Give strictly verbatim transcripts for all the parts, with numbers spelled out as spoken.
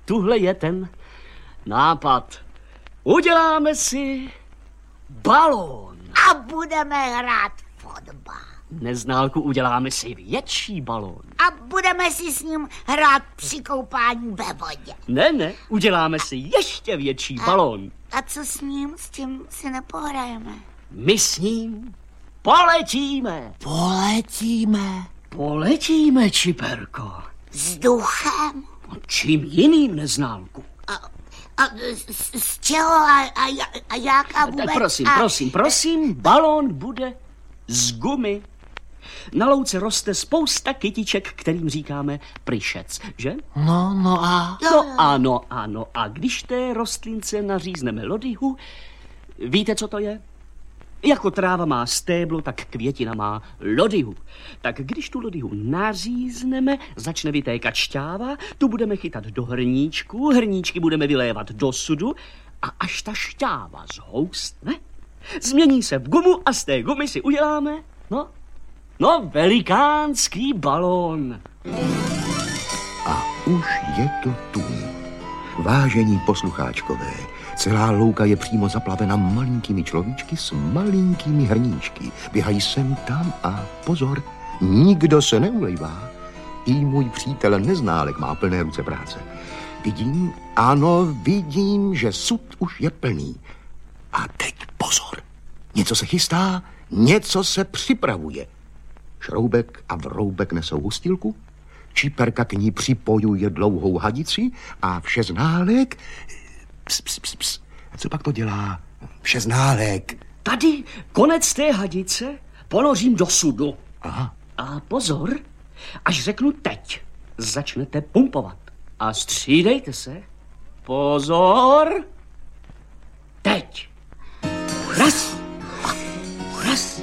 tuhle je ten nápad. Uděláme si balón. A budeme hrát fotbal. Neználku, uděláme si větší balón. A budeme si s ním hrát při koupání ve vodě. Ne, ne, uděláme si ještě větší a, balón. A co s ním? S tím si nepohrajeme. My s ním poletíme. Poletíme? Poletíme, Čiperko. Vzduchem? Čím jiným, Neználku? A, a z, z čeho a, a, a jaká vůbec? Tak prosím, a... prosím, prosím, balón bude z gumy. Na louce roste spousta kytiček, kterým říkáme pryšec, že? No, no a... No ano, ano. A když té rostlince nařízneme lodyhu, víte, co to je? Jako tráva má stéblo, tak květina má lodyhu. Tak když tu lodyhu nařízneme, začne vytékat šťáva, tu budeme chytat do hrníčku, hrníčky budeme vylévat do sudu a až ta šťáva zhoustne, změní se v gumu a z té gumy si uděláme, no, no, velikánský balón. A už je to tu. Vážení poslucháčkové, celá louka je přímo zaplavena malinkými človíčky s malinkými hrníčky. Běhají sem tam a pozor, nikdo se neulejvá. I můj přítel Neználek má plné ruce práce. Vidím, ano, vidím, že sud už je plný. A teď pozor, něco se chystá, něco se připravuje. Šroubek a Vroubek nesou hostilku, Čiperka k ní připojuje dlouhou hadici a Všeználek... Ps, ps, ps, ps. A co pak to dělá Všeználek? Tady konec té hadice ponořím do sudu. Aha. A pozor, až řeknu teď, začnete pumpovat. A střídejte se. Pozor. Teď. Raz. Raz.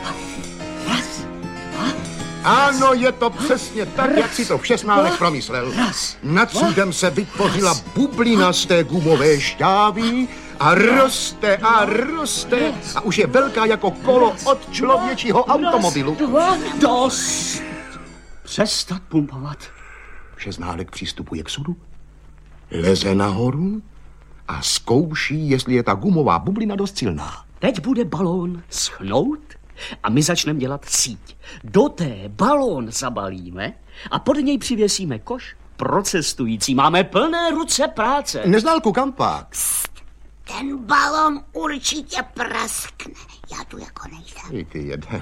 Raz. Ano, je to přesně tak, jak si to Všeználek promyslel. Nad sudem se vytvořila bublina z té gumové šťávy a roste a roste a už je velká jako kolo od člověčího automobilu. Dost. Přestat pumpovat. Všeználek přistupuje k sudu, leze nahoru a zkouší, jestli je ta gumová bublina dost silná. Teď bude balón schnout a my začneme dělat síť. Do té balón zabalíme a pod něj přivěsíme koš pro cestující. Máme plné ruce práce. Neználku, kam pak? Psst, ten balón určitě praskne. Já tu jako nejdem. I ty jeden.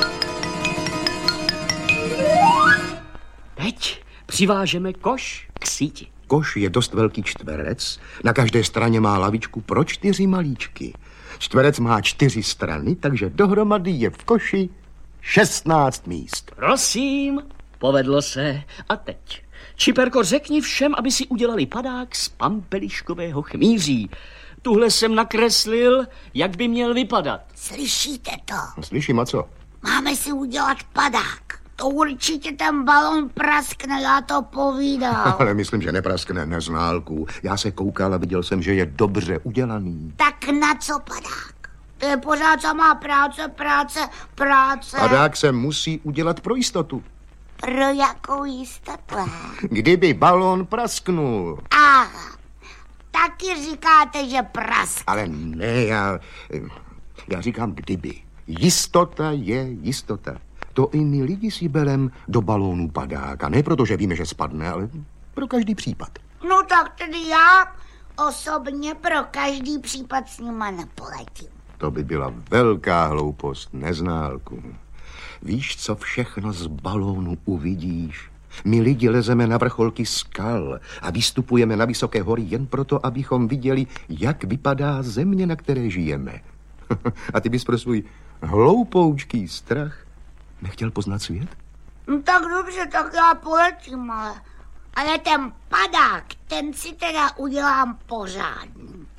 Teď přivážeme koš k síti. Koš je dost velký čtverec, na každé straně má lavičku pro čtyři malíčky. Čtverec má čtyři strany, takže dohromady je v koši šestnáct míst. Prosím, povedlo se. A teď, Čiperko, řekni všem, aby si udělali padák z pampeliškového chmýří. Tuhle jsem nakreslil, jak by měl vypadat. Slyšíte to? Slyším, a co? Máme si udělat padák. To určitě ten balón praskne, já to povídal. Ale myslím, že nepraskne, Neználku. Já se koukal a viděl jsem, že je dobře udělaný. Tak na co padák? To je pořád samá práce, práce, práce. Padák se musí udělat pro jistotu. Pro jakou jistotu? Kdyby balón prasknul. Aha, taky říkáte, že praskne. Ale ne, já, já říkám kdyby. Jistota je jistota. To i my lidi si berem do balónu padák. A ne proto, že víme, že spadne, ale pro každý případ. No tak tedy já osobně pro každý případ s nima nepoletím. To by byla velká hloupost, Neználku. Víš, co všechno z balónu uvidíš? My lidi lezeme na vrcholky skal a vystupujeme na vysoké hory jen proto, abychom viděli, jak vypadá země, na které žijeme. A ty bys pro svůj hloupoučký strach nechtěl poznat svět? No tak dobře, tak já poletím, ale, ale ten padák, ten si teda udělám pořádný.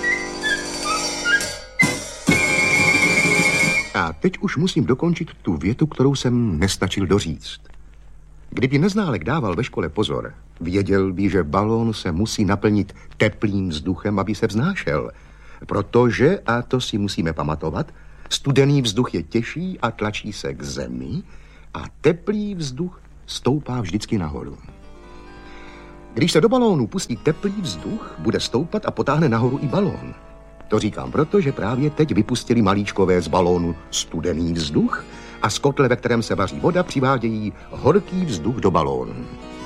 A teď už musím dokončit tu větu, kterou jsem nestačil doříct. Kdyby Neználek dával ve škole pozor, věděl by, že balón se musí naplnit teplým vzduchem, aby se vznášel. Protože, a to si musíme pamatovat, studený vzduch je těžší a tlačí se k zemi a teplý vzduch stoupá vždycky nahoru. Když se do balónu pustí teplý vzduch, bude stoupat a potáhne nahoru i balón. To říkám proto, že právě teď vypustili malíčkové z balónu studený vzduch a z kotle, ve kterém se vaří voda, přivádějí horký vzduch do balónu.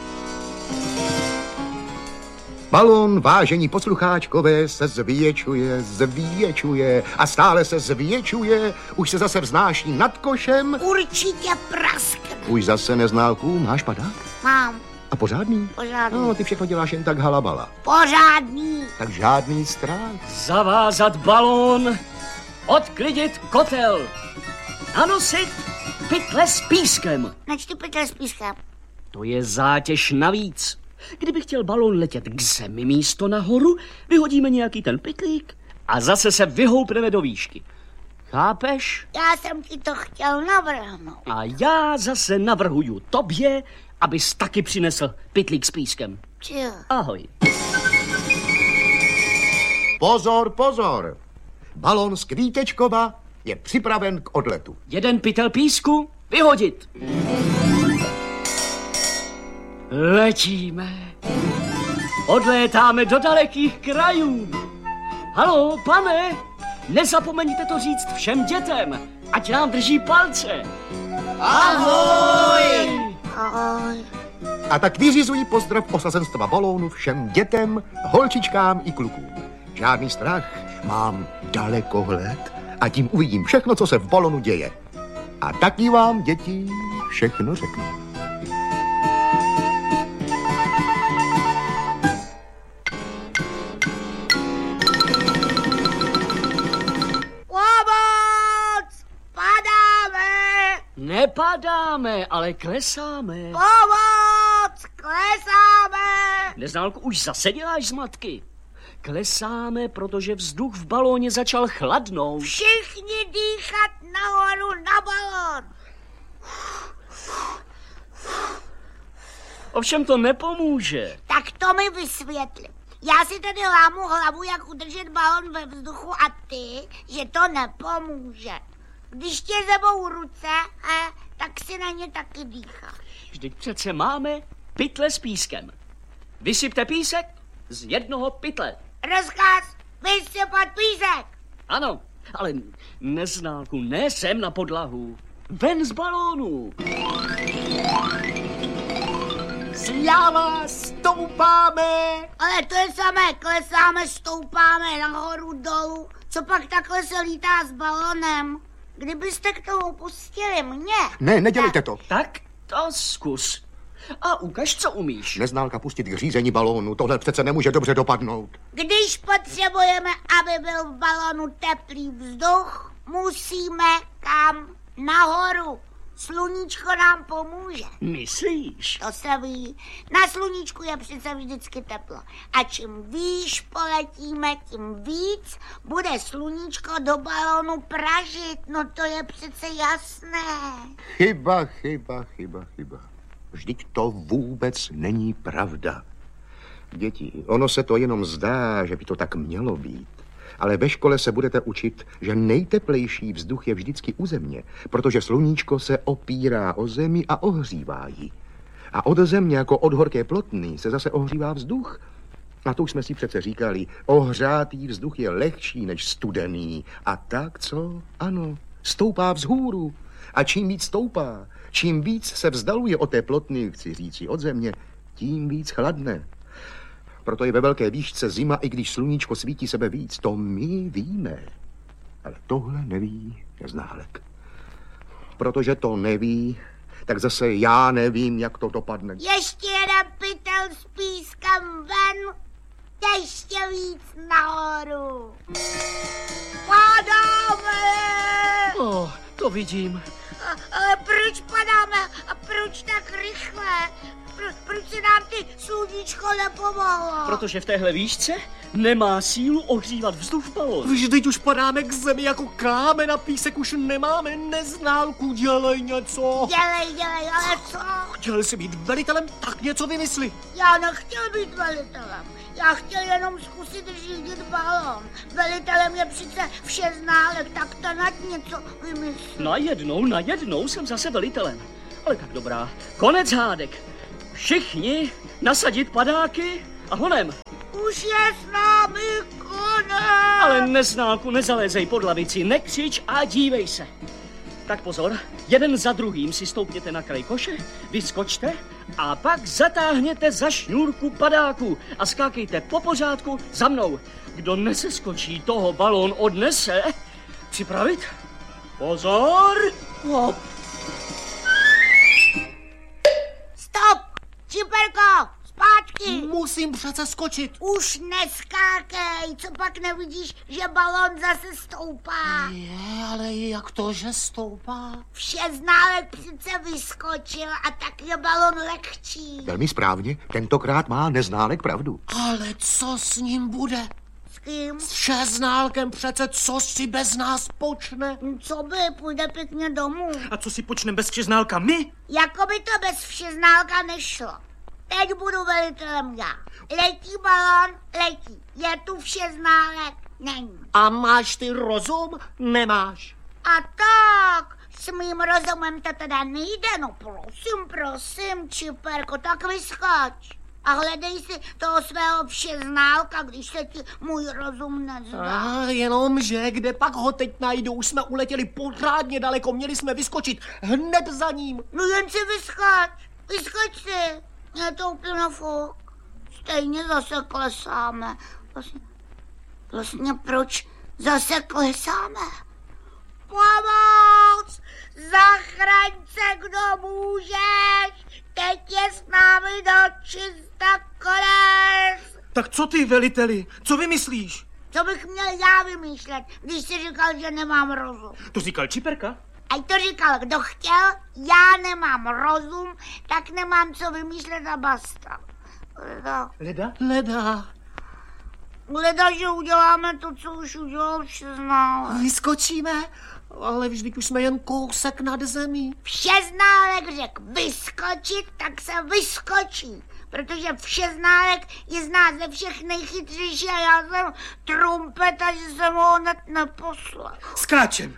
Balón, vážení poslucháčkové, se zvětšuje, zvětšuje a stále se zvětšuje. Už se zase vznáší nad košem. Určitě praskne. Už zase, Neználku, máš padák? Mám. A pořádný? Pořádný. No, ty všechno děláš jen tak halabala. Pořádný. Tak žádný strach. Zavázat balón, odklidit kotel, nanosit pytle s pískem. Načti pytle s pískem. To je zátěž navíc. Kdyby chtěl balón letět k zemi místo nahoru, vyhodíme nějaký ten pytlík a zase se vyhoupneme do výšky. Chápeš? Já jsem ti to chtěl navrhnout. A já zase navrhuju tobě, abys taky přinesl pytlík s pískem. Čil. Ahoj. Pozor, pozor. Balón z Kvítečkova je připraven k odletu. Jeden pytel písku, vyhodit. Letíme. Odlétáme do dalekých krajů. Haló, pane, nezapomeňte to říct všem dětem, ať nám drží palce. Ahoj! Ahoj. A tak vyřizují pozdrav osazenstva balónu všem dětem, holčičkám i klukům. Žádný strach, mám dalekohled a tím uvidím všechno, co se v balonu děje. A taky vám, děti, všechno řeknu. Nepadáme, ale klesáme. Pomoc! Klesáme! Neználku, už zase děláš zmatky. Klesáme, protože vzduch v balóně začal chladnout. Všichni dýchat nahoru na balón. Ovšem to nepomůže. Tak to mi vysvětli. Já si tady lámu hlavu, jak udržet balón ve vzduchu a ty, že to nepomůže. Když tě zebou ruce, eh, tak si na ně taky dýcháš. Vždyť přece máme pytle s pískem. Vysypte písek z jednoho pytle. Rozkaz, vysypat písek. Ano, ale Neználku, ne sem na podlahu. Ven z balónu. Sláva, stoupáme! Ale to je samé, klesáme, stoupáme nahoru dolů. Co pak takhle se lítá s balónem? Kdybyste k tomu pustili mě... Ne, nedělejte to. Tak to zkus. A ukaž, co umíš. Neználka pustit k řízení balónu, tohle přece nemůže dobře dopadnout. Když potřebujeme, aby byl v balónu teplý vzduch, musíme kam? Nahoru. Sluníčko nám pomůže. Myslíš? To se ví. Na sluníčku je přece vždycky teplo. A čím výš poletíme, tím víc bude sluníčko do balónu pražit. No to je přece jasné. Chyba, chyba, chyba, chyba. Vždyť to vůbec není pravda. Děti, ono se to jenom zdá, že by to tak mělo být. Ale ve škole se budete učit, že nejteplejší vzduch je vždycky u země, protože sluníčko se opírá o zemi a ohřívá ji. A od země jako od horké plotny se zase ohřívá vzduch. A to už jsme si přece říkali, ohřátý vzduch je lehčí než studený. A tak co? Ano, stoupá vzhůru. A čím víc stoupá, čím víc se vzdaluje od té plotny, chci říci od země, tím víc chladne. Proto je ve velké výšce zima, i když sluníčko svítí sebe víc. To my víme. Ale tohle neví Neználek. Protože to neví, tak zase já nevím, jak to dopadne. Ještě jeden pytel s pískem ven, ještě víc nahoru. Padáme! Oh, to vidím. A, ale proč padáme a proč tak rychle? Pro, proč se nám ty sluníčko nepomohlo? Protože v téhle výšce nemá sílu ohřívat vzduch v balónu. Vždyť už padáme k zemi jako kámen a písek už nemáme. Neználku, dělej něco. Dělej, dělej, ale co? Chtěl jsi být velitelem, tak něco vymysli. Já nechtěl být velitelem. Já chtěl jenom zkusit řídit balón. Velitelem je přece všeználek, tak to nad něco vymyslí. Najednou, najednou jsem zase velitelem. Ale tak dobrá, konec hádek. Všichni nasadit padáky a honem. Už je s námi konec. Ale Neználku, nezalézej pod lavici, nekřič a dívej se. Tak pozor, jeden za druhým si stoupněte na kraj koše, vyskočte a pak zatáhněte za šňůrku padáku a skákejte po pořádku za mnou. Kdo neseskočí, toho balón odnese. Připravit? Pozor! Hop. Stop! Čiperko, zpátky! Musím přece skočit. Už neskákej, co pak nevidíš, že balón zase stoupá? Je, ale jak to, že stoupá? Všeználek přece vyskočil a tak je balón lehčí. Velmi správně, tentokrát má Neználek pravdu. Ale co s ním bude? S kým? S Všeználkem přece, co si bez nás počne? Co by, půjde pěkně domů. A co si počneme bez Všeználka my? Jako by to bez Všeználka nešlo. Teď budu velitelem já. Letí balón, letí. Je tu Všeználek, není. A máš ty rozum? Nemáš. A tak, s mým rozumem to teda nejde, no prosím, prosím, Čiperko, tak vyskoč. A hledej si toho svého Všeználka, když se ti můj rozum nezdá. A jenom, že kde pak ho teď najdu? Už jsme uletěli pořádně daleko, měli jsme vyskočit hned za ním. No jen si vyskoč, vyskoč si. Je to úplně fuk. Stejně zase klesáme. Vlastně, vlastně proč zase klesáme? Pomoc! Zachraň se, kdo můžeš! Teď je s námi do čista konec! Tak co ty, veliteli? Co vymyslíš? Co bych měl já vymýšlet, když jsi říkal, že nemám rozum? To říkal Čiperka? Ať to říkal, kdo chtěl, já nemám rozum, tak nemám co vymýšlet a basta. Leda, Leda? Leda. leda, že uděláme to, co už udělal Všeználek. Vyskočíme? Ale vždyť už jsme jen kousek nad zemí. Všeználek řekl vyskočit, tak se vyskočí. Protože Všeználek je z nás ze všech nejchytřejší a já jsem trumpeta, že jsem ho hned neposlal. Skáčem.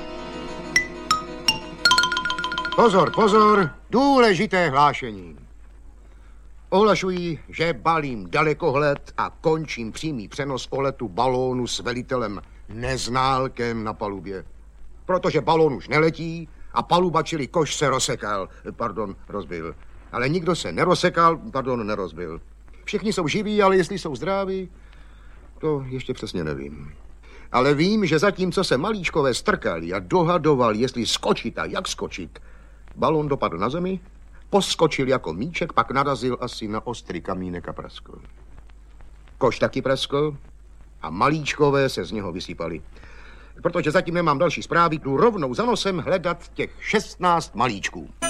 Pozor, pozor, důležité hlášení. Ohlašuji, že balím dalekohled a končím přímý přenos o letu balónu s velitelem Neználkem na palubě. Protože balón už neletí a paluba, čili koš, se rozsekal, pardon, rozbil. Ale nikdo se nerozsekal, pardon, nerozbil. Všichni jsou živí, ale jestli jsou zdraví, to ještě přesně nevím. Ale vím, že zatímco se malíčkové strkali a dohadoval, jestli skočit a jak skočit, balón dopadl na zemi, poskočil jako míček, pak narazil asi na ostrý kamínek a praskl. Koš taky praskl a malíčkové se z něho vysypali. Protože zatím nemám další zprávy, jdu rovnou za nosem hledat těch šestnáct malíčků.